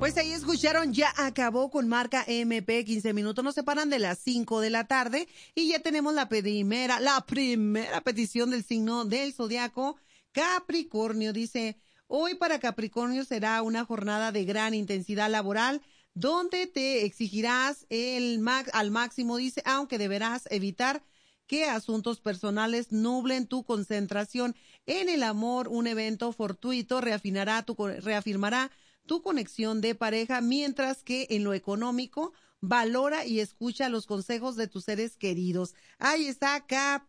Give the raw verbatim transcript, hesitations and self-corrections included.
Pues ahí escucharon, ya acabó con marca M P, quince minutos nos separan de las cinco de la tarde y ya tenemos la primera, la primera petición del signo del zodiaco Capricornio. Dice, hoy para Capricornio será una jornada de gran intensidad laboral donde te exigirás el max, al máximo, dice, aunque deberás evitar que asuntos personales nublen tu concentración. En el amor, un evento fortuito reafinará tu, reafirmará tu conexión de pareja, mientras que en lo económico, valora y escucha los consejos de tus seres queridos. Ahí está, Cap